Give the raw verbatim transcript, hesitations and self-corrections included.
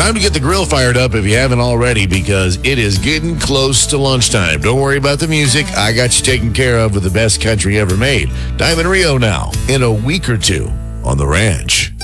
time to get the grill fired up if you haven't already, because it is getting close to lunchtime. Don't worry about the music. I got you taken care of with the best country ever made. Diamond Rio now in a week or two on The Ranch.